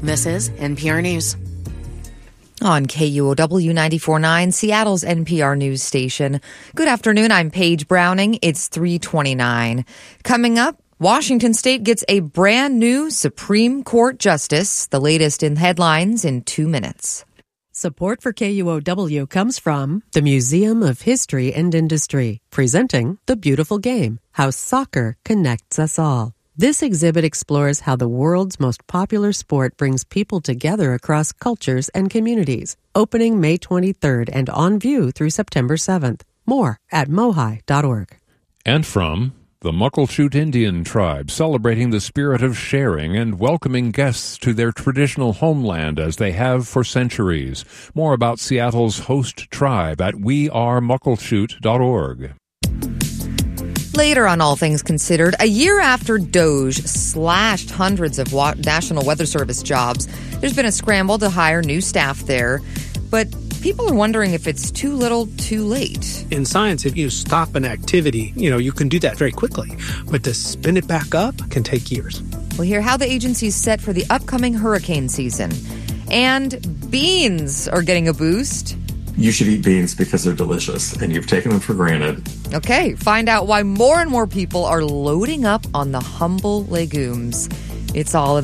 This is NPR News. On KUOW 94.9, Seattle's NPR news station. Good afternoon, I'm Paige Browning. It's 3:29. Coming up, Washington State gets a brand new Supreme Court justice. The latest in headlines in 2 minutes. Support for KUOW comes from the Museum of History and Industry, presenting The Beautiful Game, How Soccer Connects Us All. This exhibit explores how the world's most popular sport brings people together across cultures and communities. Opening May 23rd and on view through September 7th. More at mohi.org. And from the Muckleshoot Indian tribe, celebrating the spirit of sharing and welcoming guests to their traditional homeland as they have for centuries. More about Seattle's host tribe at wearemuckleshoot.org. Later on All Things Considered, a year after DOGE slashed hundreds of National Weather Service jobs, there's been a scramble to hire new staff there. But people are wondering if it's too little, too late. In science, if you stop an activity, you can do that very quickly. But to spin it back up can take years. We'll hear how the agency's set for the upcoming hurricane season. And beans are getting a boost. You should eat beans because they're delicious, and you've taken them for granted. Okay, find out why more and more people are loading up on the humble legumes. It's all in